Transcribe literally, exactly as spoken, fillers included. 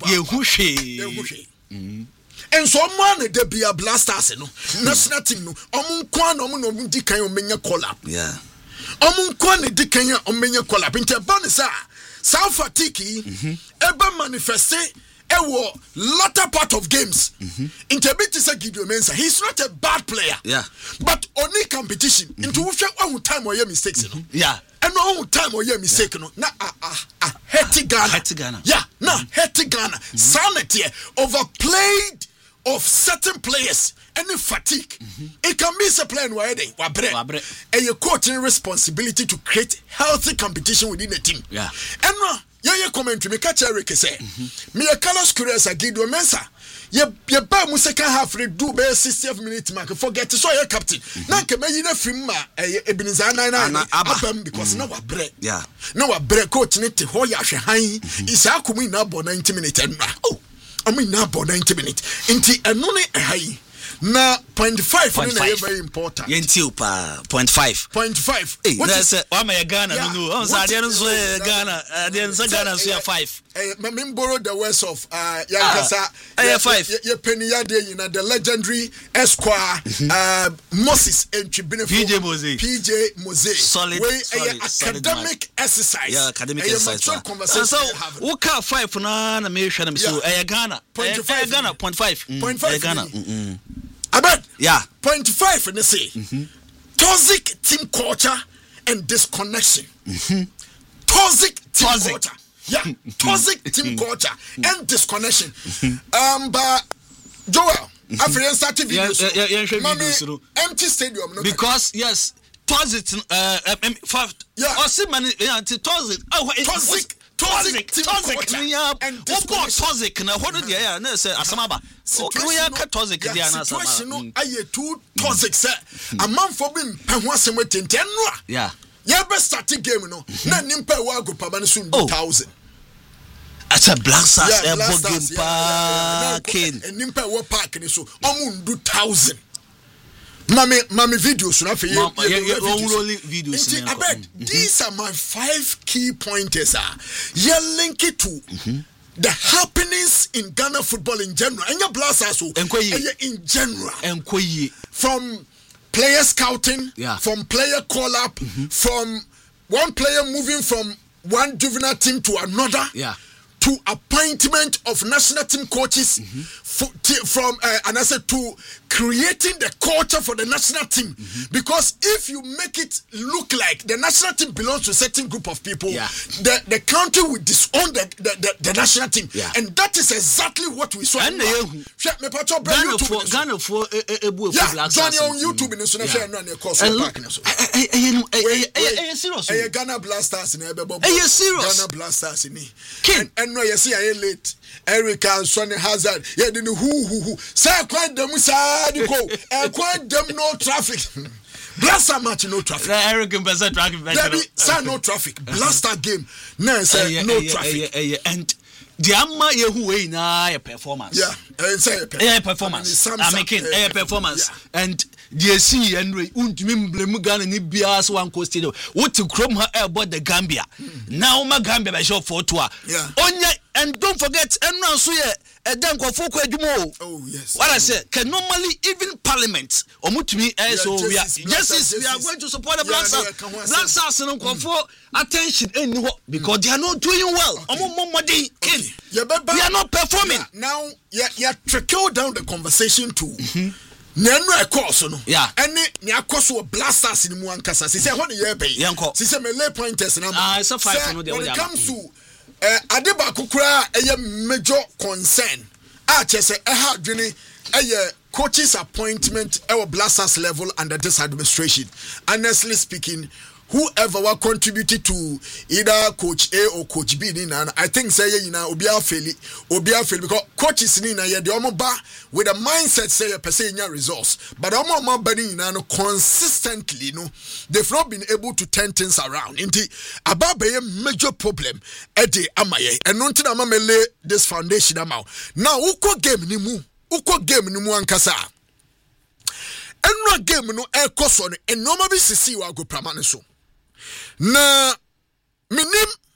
Ye hushe. Ye hushe. And so man de be a blasters no. National team no. Omun kwa no omun omun di kan omenya collab. Yeah. Omun kwa ne di kan omenya collab. Inte ban sa South Fatiki eba manifeste ewo latter part of games. Inte bit say Gideon Mensah. He's not a bad player. Yeah. But only competition. Into we one time or your mistakes no. Yeah. And no time or your mistake no. Na ah ah ah Hetty Ghana. Hetty Ghana. Yeah, na Hetty Ghana. Sanity overplayed of certain players. Any fatigue. It can be a player where they wabre. And your coaching responsibility to create healthy competition within the team. Yeah. And no, yeah, yeah, commentary. Me catch Eric say. Me a Carlos Queiroz a Gideon Mensah. Ye ye ba mu second half redo be sixtieth minute mark. Forget so your captain. Na ke me yina film ma Ebenezer nine nine abam because na wabre. Yeah. Na wabre coach ne te ho ya hwe han. Isa akumi na bo ninety minutes and oh. I mean na bo ninety minutes. Inti eno ne ehai. Na point five is very important. Yentiu pa point five. Point five. Hey, that's it. Why my Ghana? No, I'm sorry. I didn't say Ghana. I didn't say Ghana. So you five. I mean, borrow the words of uh, Yankasa. I five. You penny yade, you know the legendary Esquire uh, Moses and Tribune. P J Mose. P J Mose. Solid. Academic exercise. Yeah, academic exercise. Conversation. So, who can five for na na me share me so. I Ghana. Point five. Ghana. Point five. Point five. Ghana. Abed. Yeah. Point five in the say. Mm-hmm. Toxic team culture and disconnection. Mm-hmm. Toxic team toxic. culture. Yeah. Toxic team culture and disconnection. Mm-hmm. Um, but Joel, after you started videos, yeah, yeah, yeah, videos, empty stadium. No because yes, toxic. Uh, um, five. Yeah. Or see, man, yeah, toxic. Oh, toxic. Toxic, toxic, and toxic. Now, what did you say? No, say Asamaba. Okay, we are toxic. They are not Asamaba. I too toxic. Sir, a man for being Penwasem with ten. Yeah. You best start the game, no. Na nimpa wago pabani soon thousand. That's a black stars. A game parking. And nimpa wa parking so. Amun do thousand. Mami, mami videos na fe ye videos. I bet these are my five key pointers. Ah, ye link it to mm-hmm. the happenings in Ghana football in general. And your blasters so in general. Enkoye. From player scouting, yeah. from player call up, mm-hmm. from one player moving from one juvenile team to another. Yeah. To appointment of national team coaches mm-hmm. for, t- from uh, and I said to creating the culture for the national team mm-hmm. because if you make it look like the national team belongs to a certain group of people, yeah. the the country will disown the the, the, the national team, yeah. and that is exactly what we saw. And the Ghana for Ghana for yeah, Johnny on YouTube in the share and the course of parking. Hey, Ghana Blasters in Ebebo. Hey, serious Ghana Blasters in me. And no, you see, I late. Erica and Sonny Hazard. Yeah, then who who who. Say, quite them, say, go. And quite them, no traffic. Blaster match, no traffic. Eric and Blaster traffic. Say, no traffic. Blaster game. No, say, no traffic. And the Amma Yahu na a performance. Yeah, and say a performance. I'm making a performance. And the C and Untmim Ghana Nibias one coast. What to chrome her about the Gambia. Now, my Gambia by show for tour. Yeah. Onya, and don't forget, and now, so a dank of Foko Dumo. Oh, yes. What I said, can normally even Parliament or Mutumi, so we are, yes, we are going to support the Black Stars. Black Stars and for attention because they are not doing well. We are not performing. Now, you trickle down the conversation to. Nenu e course no. Yeah. Any ni akoso blasters in mu ankasa. Se say what ye pay. Se say me lay pointers na. Ah, it's a five no dey. When it comes to eh adeba kokura eye major concern. Ah chese e ha dwene eye coaches appointment e blasters level under this administration. Honestly speaking, whoever will contribute to either coach A or coach B, I think say you know Obia fail, Obia fail because coaches ni na ye de omo ba with a mindset say per se nya results, but omo omo ba ni na no consistently no they've not been able to turn things around. Inti about be a major problem e de amaye and no ntina mamele this foundation amount. Now uko game ni mu, uko game ni mu ankasa. Enwa game no e koso no enoma bi sisi wa go pramane so. Na minim